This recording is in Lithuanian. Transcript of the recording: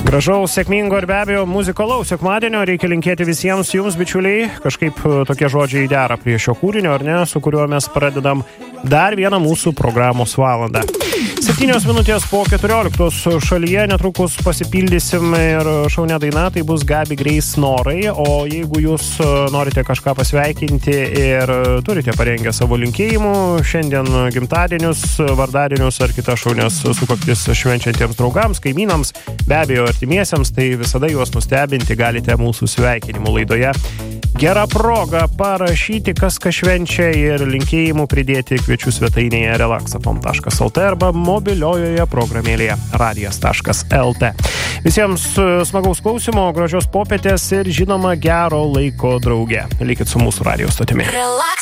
Gražaus, sėkmingo ir be abejo muzikalaus sekmadienio reikia linkėti visiems jums, bičiuliai. Kažkaip tokie žodžiai dera prie šio kūrinio, ar ne, su kuriuo mes pradedam dar vieną mūsų programos valandą. 7 minutės po 14 šalyje netrukus pasipildysim ir šaunia daina, tai bus Gabi Grace Norai, o jeigu jūs norite kažką pasveikinti ir turite parengę savo linkėjimų, šiandien gimtadienius, vardadienius ar kitas šaunias sukaktis švenčiantiems draugams, kaimynams, be abejo artimiesiams, tai visada juos nustebinti galite mūsų sveikinimų laidoje. Gera proga parašyti, kas švenčia ir linkėjimų pridėti kviečių svetainėje relaxafm.lt arba mobiliojoje programėlėje radijas.lt. Visiems smagaus klausimo, gražios popietės ir žinoma gero laiko drauge. Likit su mūsų radijo stotimi.